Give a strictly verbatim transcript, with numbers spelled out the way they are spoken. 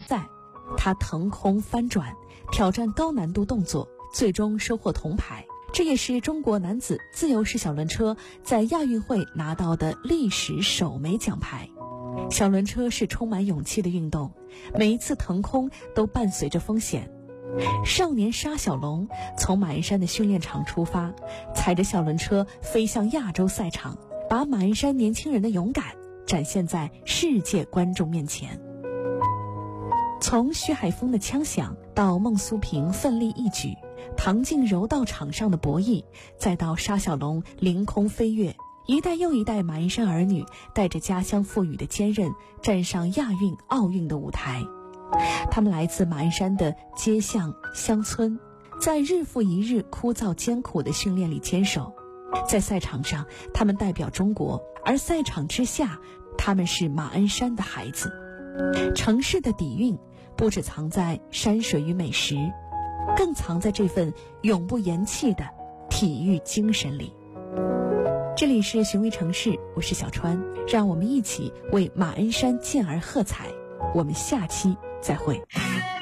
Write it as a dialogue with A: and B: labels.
A: 赛，他腾空翻转，挑战高难度动作，最终收获铜牌。这也是中国男子自由式小轮车在亚运会拿到的历史首枚奖牌。小轮车是充满勇气的运动，每一次腾空都伴随着风险。少年沙小龙从马鞍山的训练场出发，踩着小轮车飞向亚洲赛场，把马鞍山年轻人的勇敢展现在世界观众面前。从徐海峰的枪响到孟苏平奋力一举，唐静柔道场上的博弈，再到沙小龙凌空飞跃，一代又一代马鞍山儿女带着家乡赋予的坚韧，站上亚运、奥运的舞台。他们来自马鞍山的街巷乡村，在日复一日枯燥艰苦的训练里坚守。在赛场上，他们代表中国，而赛场之下，他们是马鞍山的孩子。城市的底蕴不只藏在山水与美食，更藏在这份永不言弃的体育精神里。这里是寻味城市，我是小川，让我们一起为马鞍山健儿喝彩。我们下期再会。